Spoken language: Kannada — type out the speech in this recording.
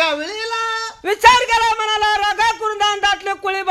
त्यावेळेला विचार केला म्हणाला रागा कुंदान दाटले कुळी